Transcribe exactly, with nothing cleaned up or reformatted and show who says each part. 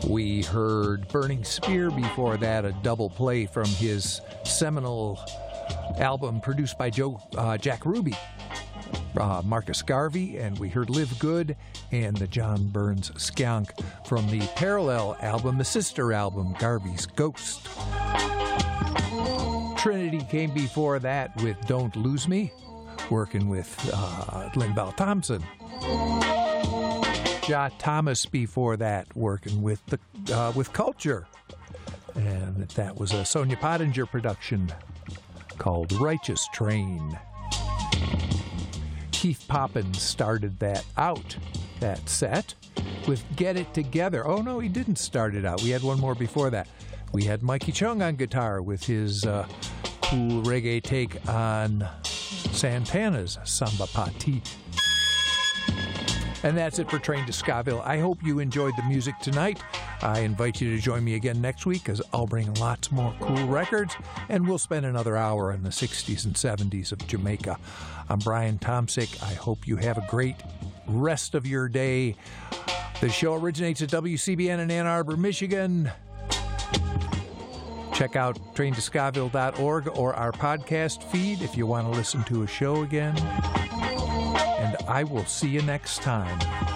Speaker 1: We heard Burning Spear before that, a double play from his seminal album produced by Joe uh, Jack Ruby, uh, Marcus Garvey, and we heard Live Good and the John Burns Skunk from the parallel album, the sister album, Garvey's Ghost. Trinity came before that with Don't Lose Me, working with uh, Lynn Bell Thompson. Ja Thomas before that, working with the uh, with Culture, and that was a Sonia Pottinger production called Righteous Train. Keith Poppins started that out, that set, with Get It Together. Oh no, he didn't start it out. We had one more before that. We had Mikey Chung on guitar with his uh, cool reggae take on Santana's Samba Pati. And that's it for Train to Scaville. I hope you enjoyed the music tonight. I invite you to join me again next week, because I'll bring lots more cool records, and we'll spend another hour in the sixties and seventies of Jamaica. I'm Brian Tomsick. I hope you have a great rest of your day. The show originates at W C B N in Ann Arbor, Michigan. Check out train to scaville dot org or our podcast feed if you want to listen to a show again. And I will see you next time.